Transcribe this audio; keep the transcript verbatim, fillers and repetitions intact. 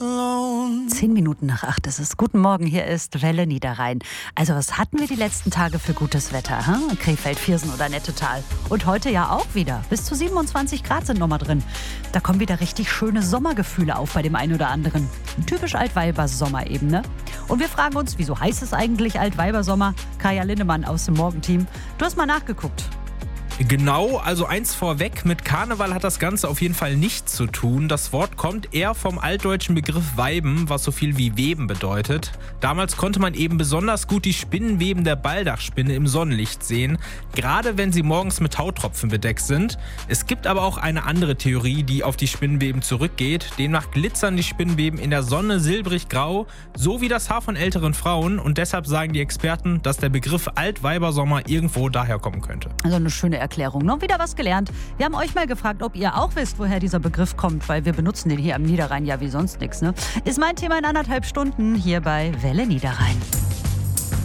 Zehn Minuten nach acht ist es. Guten Morgen, hier ist Welle Niederrhein. Also was hatten wir die letzten Tage für gutes Wetter? Hm? Krefeld, Viersen oder Nettetal. Und heute ja auch wieder. Bis zu siebenundzwanzig Grad sind nochmal drin. Da kommen wieder richtig schöne Sommergefühle auf bei dem einen oder anderen. Ein typisch Altweibersommer eben, ne? Und wir fragen uns, wieso heißt es eigentlich Altweibersommer? Kaya Lindemann aus dem Morgenteam. Du hast mal nachgeguckt. Genau, also eins vorweg, mit Karneval hat das Ganze auf jeden Fall nichts zu tun. Das Wort kommt eher vom altdeutschen Begriff Weiben, was so viel wie Weben bedeutet. Damals konnte man eben besonders gut die Spinnenweben der Balldachspinne im Sonnenlicht sehen, gerade wenn sie morgens mit Tautropfen bedeckt sind. Es gibt aber auch eine andere Theorie, die auf die Spinnenweben zurückgeht. Demnach glitzern die Spinnenweben in der Sonne silbrig-grau, so wie das Haar von älteren Frauen. Und deshalb sagen die Experten, dass der Begriff Altweibersommer irgendwo daher kommen könnte. Also eine schöne Erklärung. Noch wieder was gelernt. Wir haben euch mal gefragt, ob ihr auch wisst, woher dieser Begriff kommt, weil wir benutzen den hier am Niederrhein ja wie sonst nichts. Ne? Ist mein Thema in anderthalb Stunden hier bei Welle Niederrhein.